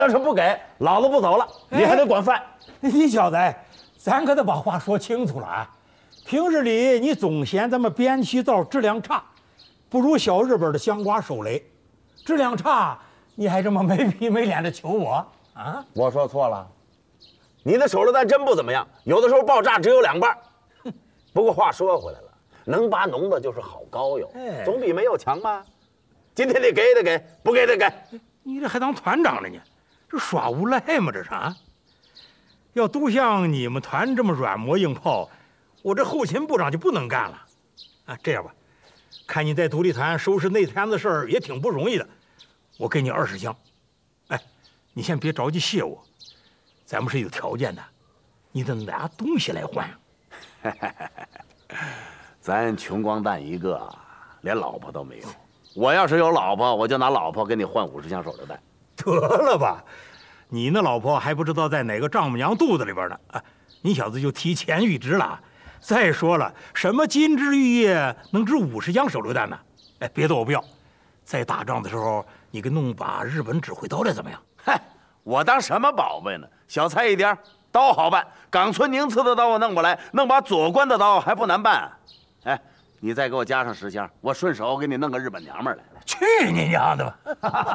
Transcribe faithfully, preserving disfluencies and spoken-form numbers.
要是不给，老子不走了，你还得管饭。 你小子，咱可得把话说清楚了啊！平日里你总嫌咱们边旗皂质量差，不如小日本的香瓜手雷，质量差，你还这么没皮没脸的求我啊？ 我说错了，你的手榴弹真不怎么样，有的时候爆炸只有两半。不过话说回来了，能拔脓的就是好膏药，总比没有强吧？今天得给得给，不给得给。 你这还当团长了呢？这耍无赖吗？这是啊！要都像你们团这么软磨硬泡，我这后勤部长就不能干了。啊，这样吧，看你在独立团收拾那摊子事儿也挺不容易的，我给你二十箱。哎，你先别着急谢我，咱们是有条件的，你得拿东西来换。 咱穷光蛋一个，连老婆都没有。我要是有老婆，我就拿老婆给你换五十箱手榴弹。 得了吧，你那老婆还不知道在哪个丈母娘肚子里边呢啊！你小子就提前预支了。再说了，什么金枝玉叶能值五十箱手榴弹呢？哎，别的我不要，在打仗的时候，你给弄把日本指挥刀来怎么样？ 嗨，我当什么宝贝呢？小菜一碟，刀好办。冈村宁次的刀我弄不来，弄把左关的刀还不难办。哎，你再给我加上十箱，我顺手给你弄个日本娘们来。 去你娘的吧！